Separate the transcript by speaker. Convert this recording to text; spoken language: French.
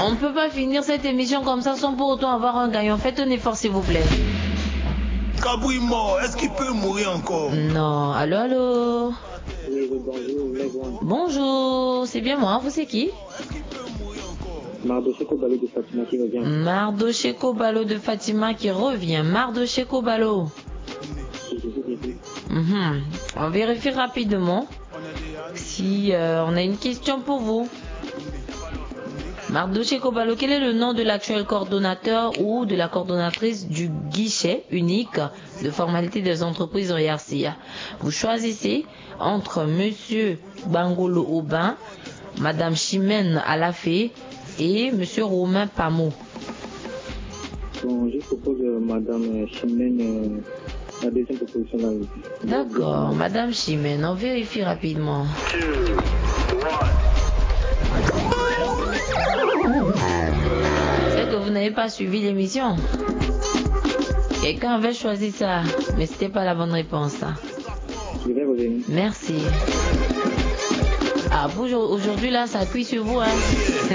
Speaker 1: On ne peut pas finir cette émission comme ça sans pour autant avoir un gagnant. Faites un effort, s'il vous plaît.
Speaker 2: Kabouille mort, est-ce qu'il peut mourir encore?
Speaker 1: Non. Allô, allô?
Speaker 3: Oui, bonjour.
Speaker 1: Bonjour, c'est bien moi. Vous, c'est qui?
Speaker 3: Mardocheko Balo de Fatima qui revient.
Speaker 1: Mardocheko Balo de Fatima qui revient. Mardocheko Balo. On vérifie rapidement si on a une question pour vous. Mardocheko Balo, quel est le nom de l'actuel coordonnateur ou de la coordonnatrice du guichet unique de formalité des entreprises RCA? Vous choisissez entre Monsieur Bangolo Aubin, Madame Chimène Alafé et Monsieur Romain Pamou.
Speaker 3: Bon, je propose Madame Chimène, la deuxième proposition là.
Speaker 1: D'accord, Madame Chimène, on vérifie rapidement. C'est que vous n'avez pas suivi l'émission. Quelqu'un avait choisi ça, mais c'était pas la bonne réponse.
Speaker 3: Je vais revenir.
Speaker 1: Merci. Ah, aujourd'hui là, ça appuie sur vous, hein.